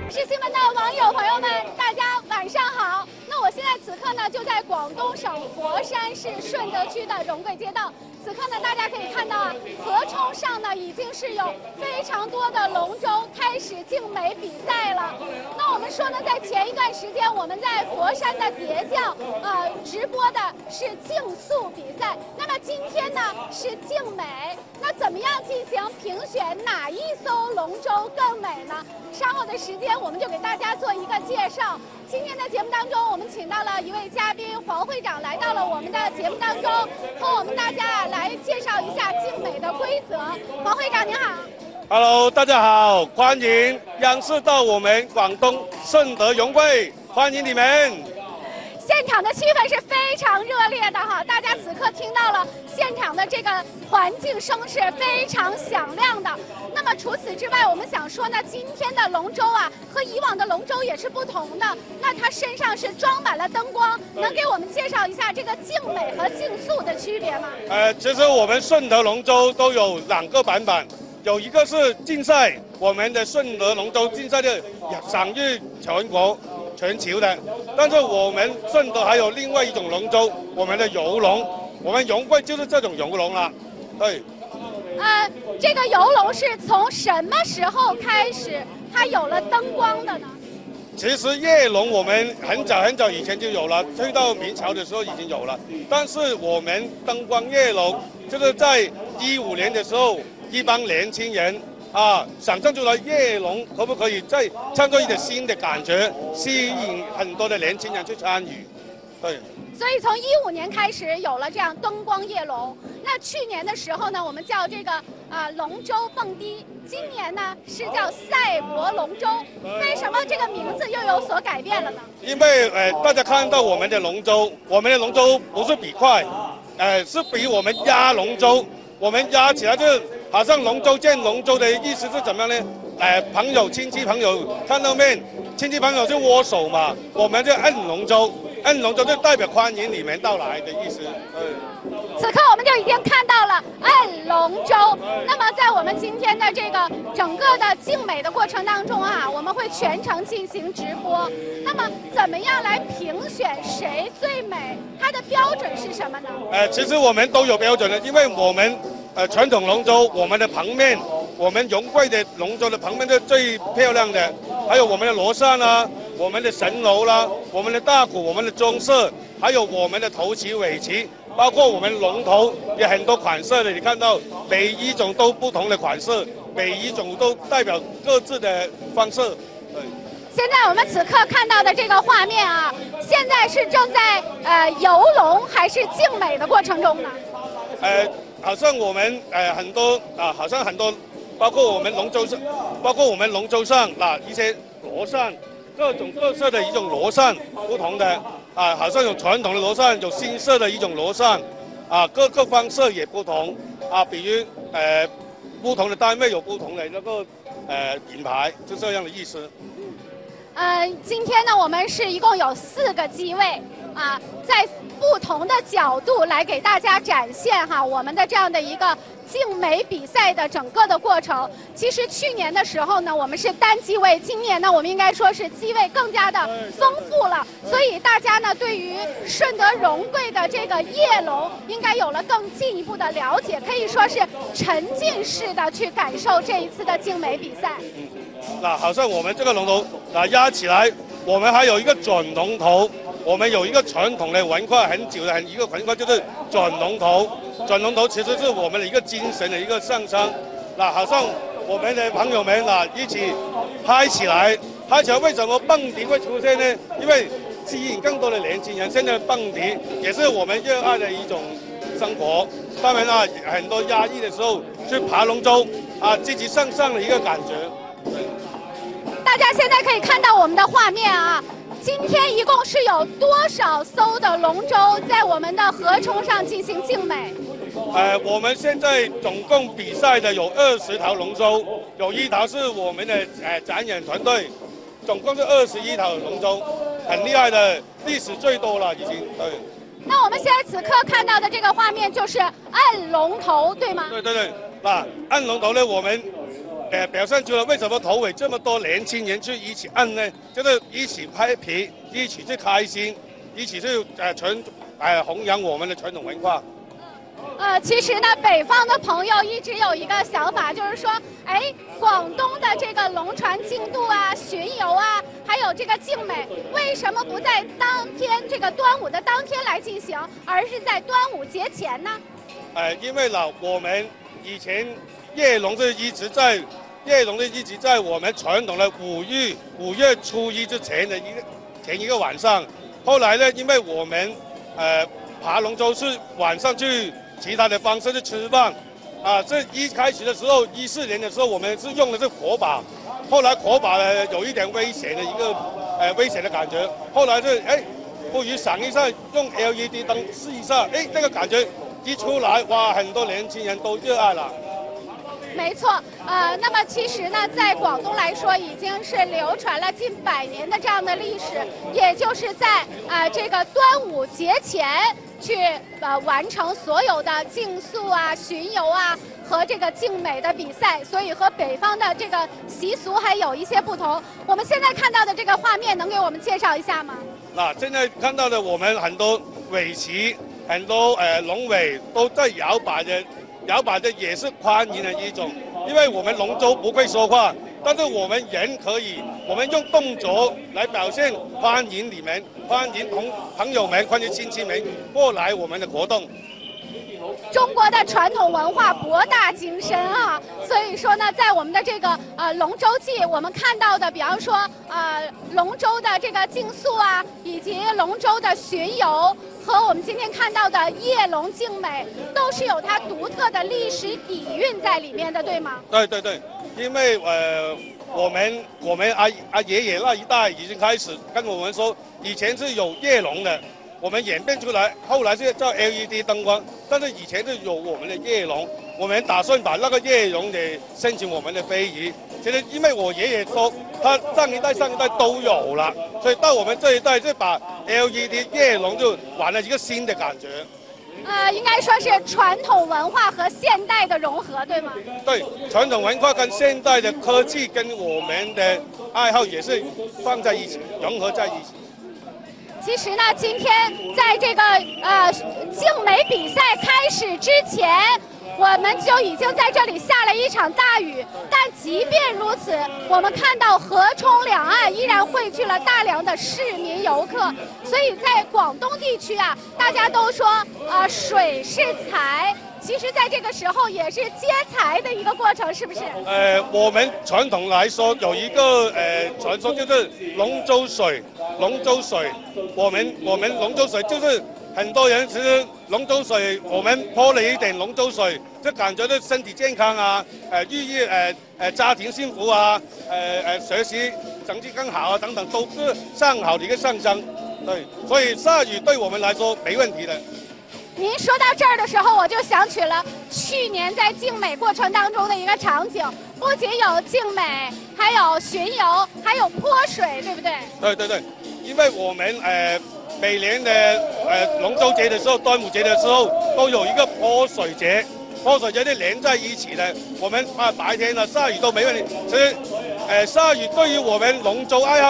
是新闻的网友朋友们，大家晚上好。那我现在此刻呢，就在广东省佛山市顺德区的荣桂街道。此刻呢，大家可以看到啊，河冲上呢已经是有非常多的龙舟开始竞美比赛了。那我们说呢，在前一段时间，我们在佛山的蝶教直播的是竞速比赛。那么今天呢是竞美，那怎么样进行评选哪一艘龙舟更美呢？稍后的时间我们就给大家做一个介绍。今天的节目当中，我们请到了一位嘉宾黄会长来到了我们的节目当中，和我们大家来介绍一下竞美的规则。黄会长您好。 Hello， 大家好，欢迎央视到我们广东顺德荣桂，欢迎你们。 现场的气氛是非常热烈的哈，大家此刻听到了现场的这个环境声是非常响亮的。那么除此之外，我们想说呢，今天的龙舟啊和以往的龙舟也是不同的，那它身上是装满了灯光，能给我们介绍一下这个竞美和竞速的区别吗？ 其实我们顺德龙舟都有2个版本，有一个是竞赛，我们的顺德龙舟竞赛的享誉全国全球的，但是我们顺德还有另外一种龙舟，我们的游龙，我们荣桂就是这种游龙了，对。 这个游龙是从什么时候开始它有了灯光的呢？ 其实夜龙我们很早以前就有了，去到明朝的时候已经有了，但是我们灯光夜龙就是在15年的时候，一帮年轻人想象出来夜龙可不可以再创造一点新的感觉，吸引很多的年轻人去参与，对。 所以从15年开始有了这样灯光夜龙。那去年的时候呢，我们叫这个龙舟蹦迪，今年呢是叫赛博龙舟。为什么这个名字又有所改变了呢？ 因为大家看到我们的龙舟不是比快，是比我们压龙舟，我们压起来就是好像龙舟见龙舟的意思是怎么样呢？朋友亲戚朋友看到面，亲戚朋友就握手嘛，我们就摁龙舟。摁龙舟就代表欢迎你们到来的意思。 此刻我们就已经看到了摁龙舟。那么在我们今天的这个整个的竞美的过程当中啊，我们会全程进行直播。那么怎么样来评选谁最美？它的标准是什么呢？ 其实我们都有标准的，因为我们传统龙舟，我们的旁面，我们荣桂的龙舟的旁面是最漂亮的，还有我们的螺扇啊，我们的神楼啦，我们的大鼓，我们的装饰，还有我们的头旗、尾旗，包括我们龙头有很多款式的，你看到每一种都不同的款式，每一种都代表各自的方式。对。 现在我们此刻看到的这个画面啊，现在是正在游龙还是竞美的过程中呢？ 好像我们很多好像很多，包括我们龙舟上一些螺扇。各种各色的一种螺扇，不同的好像有传统的螺扇，有新式的一种螺扇，各个方式也不同比如不同的单位有不同的那个品牌，就这样的意思。 今天呢，我们是一共有4个机位在不同的角度来给大家展现我们的这样的一个竞美比赛的整个的过程。其实去年的时候呢，我们是单机位，今年呢，我们应该说是机位更加的丰富了。所以大家呢，对于顺德荣桂的这个夜龙，应该有了更进一步的了解，可以说是沉浸式的去感受这一次的竞美比赛。 好像我们这个龙头压起来，我们还有一个转龙头。我们有一个传统的文化很久的一个文化，就是转龙头。转龙头其实是我们的一个精神的一个象征。好像我们的朋友们一起嗨起来，为什么蹦迪会出现呢？因为吸引更多的年轻人。现在蹦迪也是我们热爱的一种生活。当然很多压抑的时候去爬龙舟积极向上的一个感觉。 大家现在可以看到我们的画面今天一共是有多少艘的龙舟在我们的河冲上进行竞美？ 我们现在总共比赛的有20条龙舟，有1条是我们的展演团队，总共是21条龙舟，很厉害的，历史最多了已经。对。 那我们现在此刻看到的这个画面就是按龙头，对吗？ 对。按龙头呢，我们表现出了为什么头尾这么多年轻人去一起按呢？就是一起拍皮，一起去开心，一起去弘扬我们的传统文化。 其实呢，北方的朋友一直有一个想法，就是说，哎，广东的这个龙船竞渡啊、巡游啊，还有这个竞美，为什么不在当天这个端午的当天来进行，而是在端午节前呢？ 因为呢，我们以前夜龙是一直在我们传统的5月初1之前的前一个晚上。后来呢，因为我们爬龙舟是晚上去其他的方式去吃饭，这一开始的时候14年的时候，我们是用的是火把，后来火把呢有一点危险的危险的感觉，后来是不如想一下用 LED 灯试一下，那个感觉一出来，哇，很多年轻人都热爱了。 没错，那么其实呢，在广东来说，已经是流传了近100年的这样的历史，也就是在这个端午节前去完成所有的竞速啊、巡游啊和这个竞美的比赛，所以和北方的这个习俗还有一些不同。我们现在看到的这个画面，能给我们介绍一下吗？ 现在看到的我们很多尾旗、很多龙尾都在摇摆的也是欢迎的一种，因为我们龙舟不会说话，但是我们人可以，我们用动作来表现欢迎你们，欢迎朋友们、欢迎亲戚们过来我们的活动。 中国的传统文化博大精深啊，所以说呢，在我们的这个龙舟季，我们看到的，比方说龙舟的这个竞速啊，以及龙舟的巡游，和我们今天看到的夜龙竞美，都是有它独特的历史底蕴在里面的，对吗？ 对，因为我们阿爷爷那一代已经开始跟我们说，以前是有夜龙的。我们演变出来，后来是叫 LED 灯光，但是以前是有我们的夜龙，我们打算把那个夜龙也申请我们的非遗。其实因为我爷爷说，他上一代都有了，所以到我们这一代就把 LED 夜龙就玩了一个新的感觉。 应该说是传统文化和现代的融合，对吗？ 对，传统文化跟现代的科技跟我们的爱好也是放在一起，融合在一起。 其实呢，今天在这个竞美比赛开始之前，我们就已经在这里下了一场大雨。但即便如此，我们看到河冲两岸依然汇聚了大量的市民游客。所以在广东地区啊，大家都说水是财。其实，在这个时候也是接财的一个过程，是不是？ 我们传统来说有一个传说，就是龙舟水。龙舟水，我们龙舟水就是很多人其实龙舟水，我们泼了一点龙舟水，就感觉到身体健康啊，寓意家庭幸福啊，学习成绩更好啊等等，都是上好的一个象征。对，所以下雨对我们来说没问题的。 您说到这儿的时候，我就想起了去年在竞美过程当中的一个场景，不仅有竞美，还有巡游，还有泼水，对不对？ 对，因为我们每年的龙舟节的时候、端午节的时候，都有一个泼水节，泼水节是连在一起的。我们白天下雨都没问题，所以下雨对于我们龙舟爱好